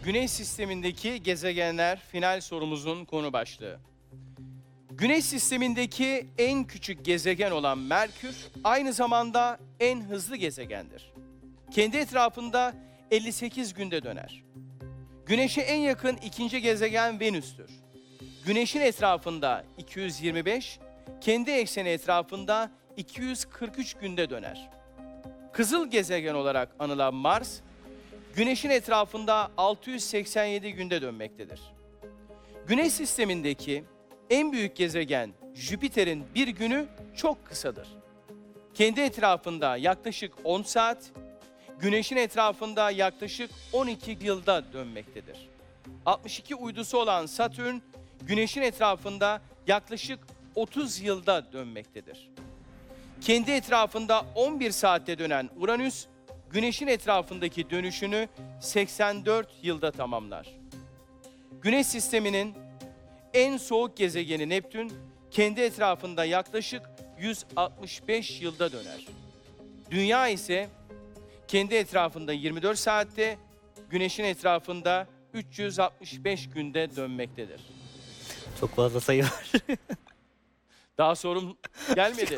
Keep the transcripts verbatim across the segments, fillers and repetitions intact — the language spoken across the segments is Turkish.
Güneş sistemindeki gezegenler final sorumuzun konu başlığı. Güneş sistemindeki en küçük gezegen olan Merkür, aynı zamanda en hızlı gezegendir. Kendi etrafında elli sekiz günde döner. Güneş'e en yakın ikinci gezegen Venüs'tür. Güneş'in etrafında iki yüz yirmi beş, kendi ekseni etrafında iki yüz kırk üç günde döner. Kızıl gezegen olarak anılan Mars, Güneş'in etrafında altı yüz seksen yedi günde dönmektedir. Güneş sistemindeki en büyük gezegen Jüpiter'in bir günü çok kısadır. Kendi etrafında yaklaşık on saat, Güneş'in etrafında yaklaşık on iki yılda dönmektedir. altmış iki uydusu olan Satürn, Güneş'in etrafında yaklaşık otuz yılda dönmektedir. Kendi etrafında on bir saatte dönen Uranüs, Güneş'in etrafındaki dönüşünü seksen dört yılda tamamlar. Güneş sisteminin en soğuk gezegeni Neptün, kendi etrafında yaklaşık yüz altmış beş yılda döner. Dünya ise kendi etrafında yirmi dört saatte, Güneş'in etrafında üç yüz altmış beş günde dönmektedir. Çok fazla sayı var. Daha sorum gelmedi.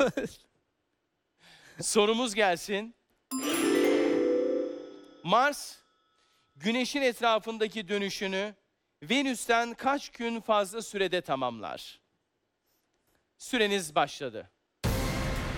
Sorumuz gelsin. Mars, Güneş'in etrafındaki dönüşünü Venüs'ten kaç gün fazla sürede tamamlar? Süreniz başladı.